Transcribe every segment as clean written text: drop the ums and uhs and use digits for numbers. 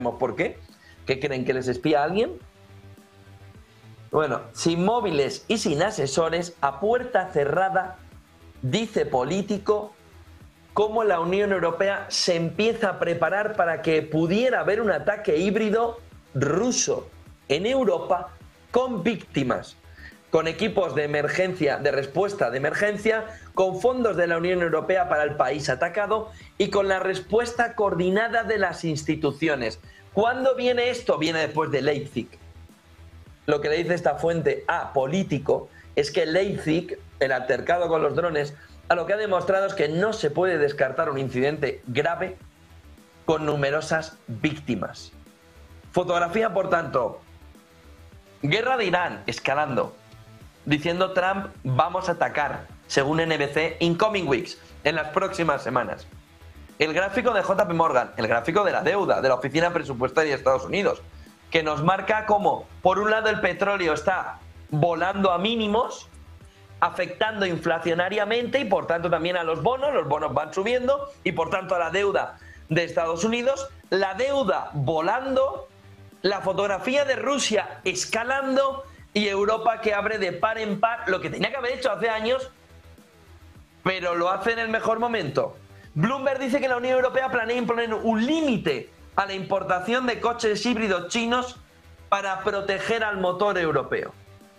por qué. ¿Qué creen, que les espía a alguien? Bueno, sin móviles y sin asesores, a puerta cerrada, dice político cómo la Unión Europea se empieza a preparar para que pudiera haber un ataque híbrido ruso en Europa con víctimas, con equipos de emergencia, de respuesta de emergencia, con fondos de la Unión Europea para el país atacado y con la respuesta coordinada de las instituciones. ¿Cuándo viene esto? Viene después de Leipzig. Lo que le dice esta fuente a Político es que Leipzig, el altercado con los drones, a lo que ha demostrado es que no se puede descartar un incidente grave con numerosas víctimas. Fotografía, por tanto, guerra de Irán escalando, diciendo Trump vamos a atacar, según NBC, in coming weeks, en las próximas semanas. El gráfico de JP Morgan, el gráfico de la deuda de la Oficina Presupuestaria de Estados Unidos, que nos marca cómo, por un lado, el petróleo está volando a mínimos, afectando inflacionariamente y por tanto también a los bonos van subiendo y por tanto a la deuda de Estados Unidos, la deuda volando, la fotografía de Rusia escalando y Europa que abre de par en par, lo que tenía que haber hecho hace años, pero lo hace en el mejor momento. Bloomberg dice que la Unión Europea planea imponer un límite a la importación de coches híbridos chinos para proteger al motor europeo.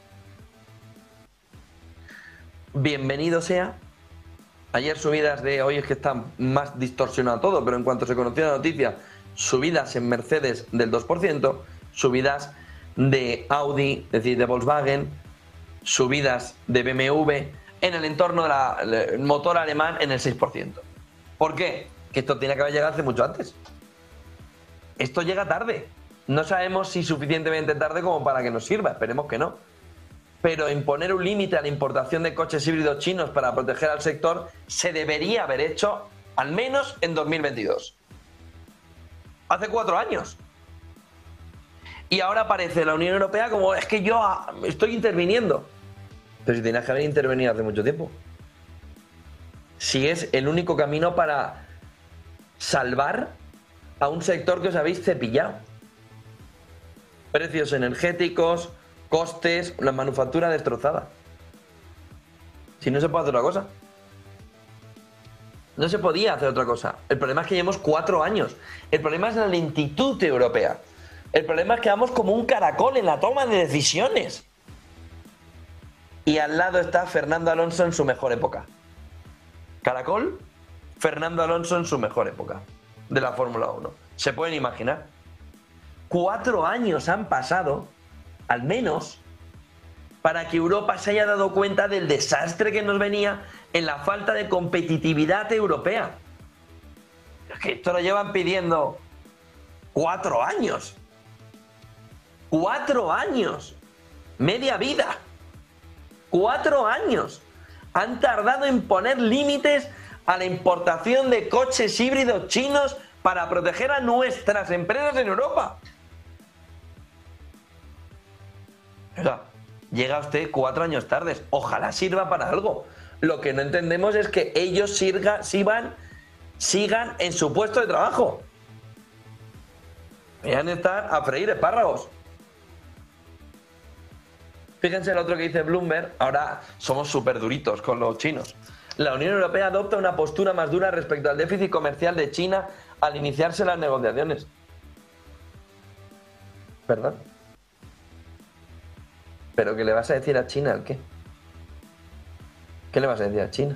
Bienvenido sea. Ayer subidas de, hoy es que está más distorsionado todo, pero en cuanto se conoció la noticia, subidas en Mercedes del 2%, subidas de Audi, es decir, de Volkswagen, subidas de BMW en el entorno del motor alemán en el 6%. ¿Por qué? Que esto tiene que haber llegado hace mucho antes. Esto llega tarde. No sabemos si suficientemente tarde como para que nos sirva, esperemos que no. Pero imponer un límite a la importación de coches híbridos chinos para proteger al sector se debería haber hecho al menos en 2022. Hace 4 años. Y ahora aparece la Unión Europea como es que yo estoy interviniendo. Pero si tenías que haber intervenido hace mucho tiempo. Si es el único camino para salvar a un sector que os habéis cepillado. Precios energéticos, costes, la manufactura destrozada. Si no se puede hacer otra cosa. No se podía hacer otra cosa. El problema es que llevamos 4 años. El problema es la lentitud europea. El problema es que vamos como un caracol en la toma de decisiones. Y al lado está Fernando Alonso en su mejor época. Caracol, Fernando Alonso en su mejor época de la Fórmula 1. ¿Se pueden imaginar? 4 años han pasado, al menos, para que Europa se haya dado cuenta del desastre que nos venía en la falta de competitividad europea. Es que esto lo llevan pidiendo 4 años. 4 años. Media vida. 4 años. Han tardado en poner límites a la importación de coches híbridos chinos para proteger a nuestras empresas en Europa. O sea, llega usted 4 años tarde. Ojalá sirva para algo. Lo que no entendemos es que ellos sigan en su puesto de trabajo. Vayan a estar a freír espárragos. Fíjense el otro que dice Bloomberg. Ahora somos súper duritos con los chinos. La Unión Europea adopta una postura más dura respecto al déficit comercial de China al iniciarse las negociaciones. ¿Verdad? ¿Pero qué le vas a decir a China? ¿El qué? ¿Qué le vas a decir a China?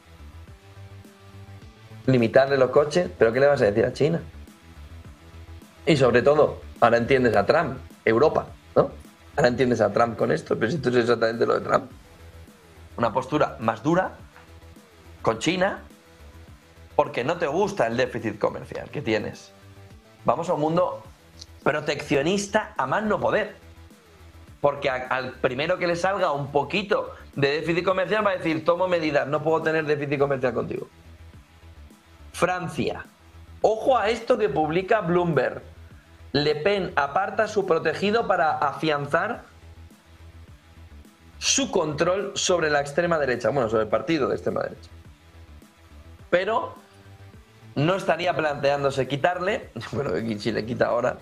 ¿Limitarle los coches? ¿Pero qué le vas a decir a China? Y sobre todo, ahora entiendes a Trump, Europa, ¿no? Ahora entiendes a Trump con esto, pero si esto es exactamente lo de Trump. Una postura más dura con China porque no te gusta el déficit comercial que tienes. Vamos a un mundo proteccionista a más no poder. Porque al primero que le salga un poquito de déficit comercial va a decir, tomo medidas, no puedo tener déficit comercial contigo. Francia. Ojo a esto que publica Bloomberg. Le Pen aparta a su protegido para afianzar su control sobre la extrema derecha. Bueno, sobre el partido de extrema derecha. Pero no estaría planteándose quitarle, bueno, si le quita ahora,